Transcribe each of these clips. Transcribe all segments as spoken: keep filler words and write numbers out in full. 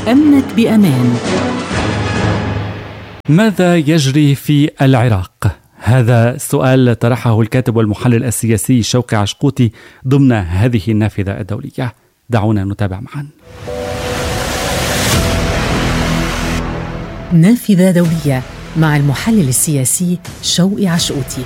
أمنت بأمان. ماذا يجري في العراق؟ هذا سؤال طرحه الكاتب والمحلل السياسي شوقي عشقوتي ضمن هذه النافذة الدولية. دعونا نتابع معا. نافذة دولية مع المحلل السياسي شوقي عشقوتي.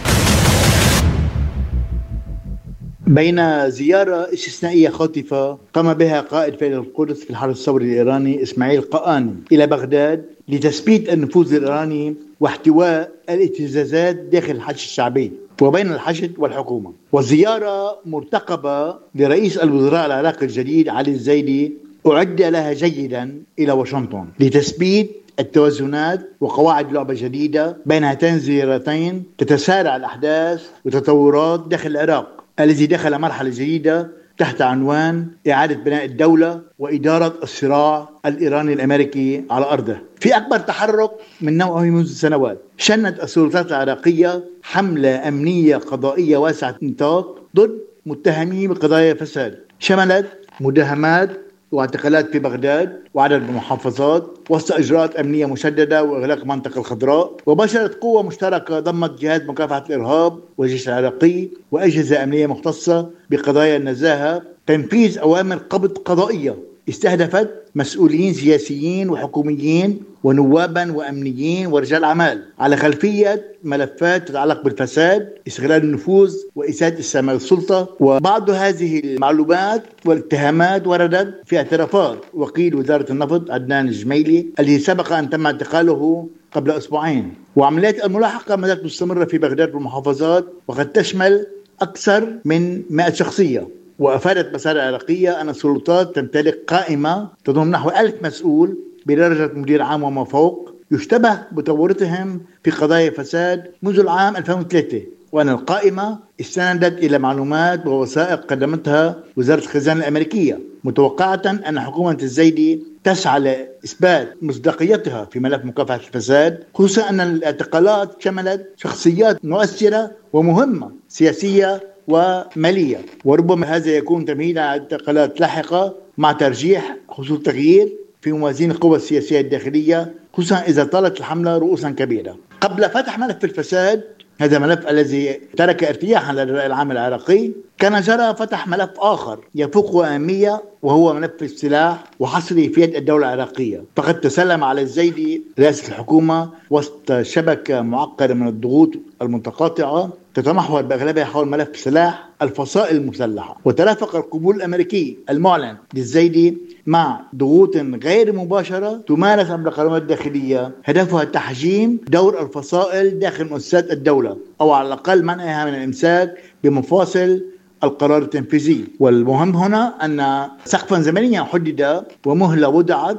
بين زيارة استثنائية خاطفة قام بها قائد فيلق القدس في الحرس الثوري الإيراني إسماعيل قآني إلى بغداد لتثبيت النفوذ الإيراني واحتواء الابتزازات داخل الحشد الشعبي وبين الحشد والحكومة، وزيارة مرتقبة لرئيس الوزراء العراقي الجديد علي الزيدي أعد لها جيدا إلى واشنطن لتثبيت التوازنات وقواعد لعبة جديدة بين هاتين الزيارتين. تتسارع الأحداث وتطورات داخل العراق الذي دخل مرحلة جديدة تحت عنوان إعادة بناء الدولة وإدارة الصراع الإيراني الأمريكي على أرضه. في أكبر تحرك من نوعه منذ سنوات، شنت السلطات العراقية حملة أمنية قضائية واسعة النطاق ضد متهمي بقضايا فساد، شملت مداهمات واعتقالات في بغداد وعدد من المحافظات وسط إجراءات أمنية مشددة وإغلاق منطقة الخضراء. وبشرت قوة مشتركة ضمت جهاز مكافحة الإرهاب والجيش العراقي وأجهزة أمنية مختصة بقضايا النزاهة تنفيذ أوامر قبض قضائية استهدفت مسؤولين سياسيين وحكوميين ونوابا وأمنيين ورجال أعمال على خلفية ملفات تتعلق بالفساد، استغلال النفوذ وإساءة السمع السلطة. وبعض هذه المعلومات والاتهامات وردت في اعترافات وكيل وزارة النفط عدنان الجميلي الذي سبق أن تم اعتقاله قبل أسبوعين. وعمليات الملاحقة ما زالت مستمرة في بغداد والمحافظات وقد تشمل أكثر من مئة شخصية. وأفادت مصادر عراقية أن السلطات تمتلك قائمة تضم نحو ألف مسؤول بدرجة مدير عام وما فوق يشتبه بتورطهم في قضايا فساد منذ العام ألفين وثلاثة، وأن القائمة استندت إلى معلومات ووثائق قدمتها وزارة الخزانة الأمريكية، متوقعة أن حكومة الزيدي تسعى لإثبات مصداقيتها في ملف مكافحة الفساد، خصوصا أن الاعتقالات شملت شخصيات مؤثرة ومهمة سياسية ومالية، وربما هذا يكون تمهيدا على اعتقالات لاحقة مع ترجيح حصول تغيير في موازين القوى السياسية الداخلية، خصوصا إذا طالت الحملة رؤوسا كبيرة. قبل فتح ملف الفساد، هذا ملف الذي ترك ارتياحا للرأي العام العراقي، كان جرى فتح ملف آخر يفوق أهمية وهو ملف السلاح وحصره في يد الدولة العراقية. فقد تسلم على الزيدي رئاسة الحكومة وسط شبكة معقدة من الضغوط المتقاطعة تتمحور بأغلبها حول ملف سلاح الفصائل المسلحة، وترافق القبول الأمريكي المعلن للزيدي مع ضغوط غير مباشرة تمارس عبر القنوات الداخلية هدفها تحجيم دور الفصائل داخل مؤسسات الدولة أو على الأقل منعها من الإمساك بمفاصل القرار التنفيذي. والمهم هنا أن سقفا زمنيا حدد ومهلة وضعت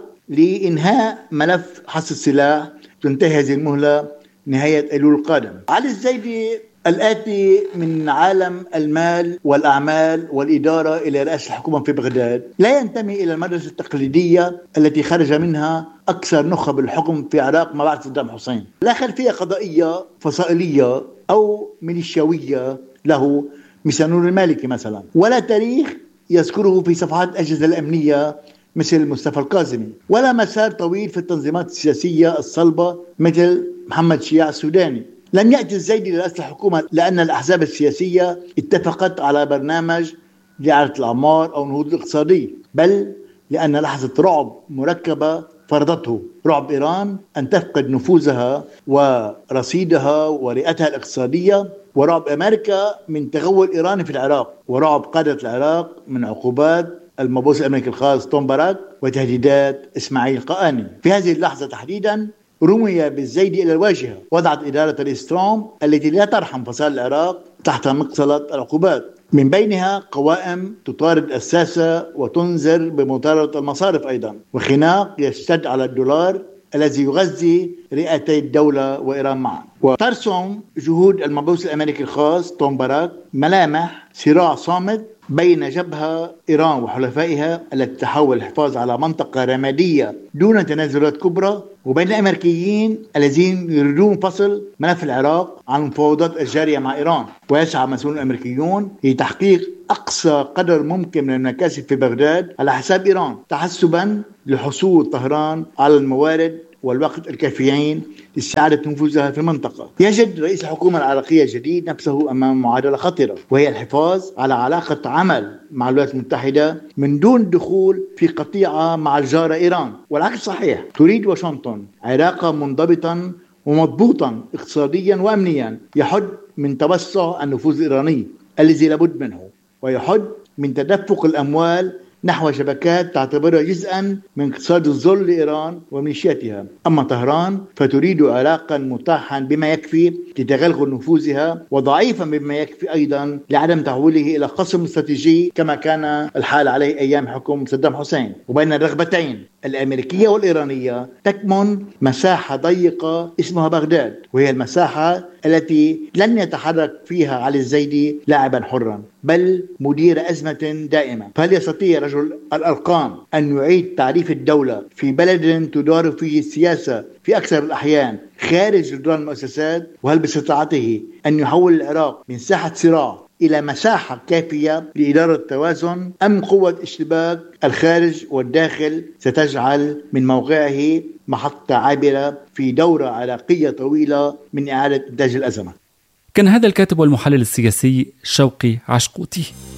لإنهاء ملف حصر السلاح، تنتهي هذه المهلة نهاية أيلول القادم. علي الزيدي الآتي من عالم المال والأعمال والإدارة إلى رئاسة الحكومة في بغداد لا ينتمي إلى المدرسة التقليدية التي خرج منها أكثر نخب الحكم في العراق ما بعد صدام حسين. لا خلفية قضائية فصائلية أو ميليشياوية له مثل نور المالكي مثلا، ولا تاريخ يذكره في صفحات الأجهزة الأمنية مثل مصطفى الكاظمي، ولا مسار طويل في التنظيمات السياسية الصلبة مثل محمد شياع السوداني. لم يأتي الزيدي لرئاسة الحكومة لأن الأحزاب السياسية اتفقت على برنامج لإعادة الأعمار أو النهوض الاقتصادي، بل لأن لحظة رعب مركبة فرضته، رعب إيران أن تفقد نفوذها ورصيدها ورئتها الاقتصادية، ورعب أمريكا من تغول إيراني في العراق، ورعب قادة العراق من عقوبات المبعوث الأمريكي الخاص توم باراك وتهديدات إسماعيل قآني. في هذه اللحظة تحديدا رمي بالزيدي إلى الواجهة، وضعت إدارة الإستروم التي لا ترحم فصائل العراق تحت مقصلة العقوبات، من بينها قوائم تطارد الساسة وتنذر بمطاردة المصارف أيضا، وخناق يشتد على الدولار الذي يغذي رئتي الدولة وإيران معا. وترسم جهود المبعوث الأمريكي الخاص توم باراك ملامح صراع صامت بين جبهة إيران وحلفائها التي تحاول الحفاظ على منطقة رمادية دون تنازلات كبرى، وبين الأمريكيين الذين يريدون فصل ملف العراق عن المفاوضات الجارية مع إيران. ويسعى مسؤولون الأمريكيون لتحقيق أقصى قدر ممكن من المكاسب في بغداد على حساب إيران، تحسبا لحصول طهران على الموارد والوقت الكافيين لاستعادة نفوذها في المنطقة. يجد رئيس الحكومة العراقية الجديد نفسه أمام معادلة خطرة، وهي الحفاظ على علاقة عمل مع الولايات المتحدة من دون الدخول في قطيعة مع الجارة إيران، والعكس صحيح. تريد واشنطن عراقا منضبطا ومضبوطا اقتصاديا وأمنيا يحد من توسع النفوذ الإيراني الذي لابد منه، ويحد من تدفق الأموال نحو شبكات تعتبرها جزءا من اقتصاد الظل لإيران وميليشياتها. أما طهران فتريد علاقا متاحا بما يكفي لتغلغل نفوذها، وضعيفا بما يكفي أيضا لعدم تحويله إلى خصم استراتيجي كما كان الحال عليه أيام حكم صدام حسين. وبين الرغبتين الأمريكية والإيرانية تكمن مساحة ضيقة اسمها بغداد، وهي المساحة التي لن يتحرك فيها علي الزيدي لاعبا حرا بل مدير أزمة دائمة. فهل يستطيع رجل الأرقام أن يعيد تعريف الدولة في بلد تدار فيه السياسة في أكثر الأحيان خارج جدران المؤسسات؟ وهل باستطاعته أن يحول العراق من ساحة صراع إلى مساحة كافية لإدارة التوازن، أم قوة اشتباك الخارج والداخل ستجعل من موقعه محطة عابرة في دورة عراقية طويلة من إعادة إنتاج الأزمة؟ كان هذا الكاتب والمحلل السياسي شوقي عشقوتي.